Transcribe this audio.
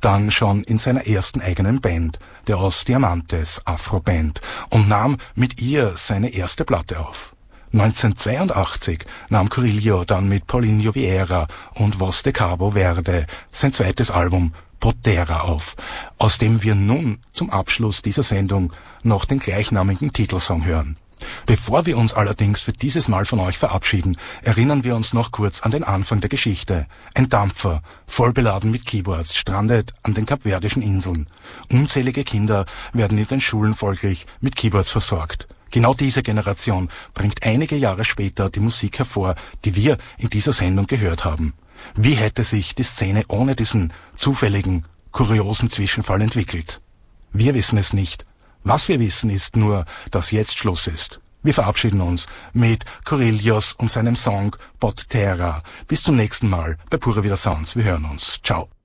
dann schon in seiner ersten eigenen Band, der Os Diamantes Afro-Band, und nahm mit ihr seine erste Platte auf. 1982 nahm Corillo dann mit Paulinho Vieira und Voz de Cabo Verde sein zweites Album Protera auf, aus dem wir nun zum Abschluss dieser Sendung noch den gleichnamigen Titelsong hören. Bevor wir uns allerdings für dieses Mal von euch verabschieden, erinnern wir uns noch kurz an den Anfang der Geschichte. Ein Dampfer, voll beladen mit Keyboards, strandet an den Kapverdischen Inseln. Unzählige Kinder werden in den Schulen folglich mit Keyboards versorgt. Genau diese Generation bringt einige Jahre später die Musik hervor, die wir in dieser Sendung gehört haben. Wie hätte sich die Szene ohne diesen zufälligen, kuriosen Zwischenfall entwickelt? Wir wissen es nicht. Was wir wissen, ist nur, dass jetzt Schluss ist. Wir verabschieden uns mit Corillos und seinem Song Pot Terra. Bis zum nächsten Mal bei Pura Vida Sounds. Wir hören uns. Ciao.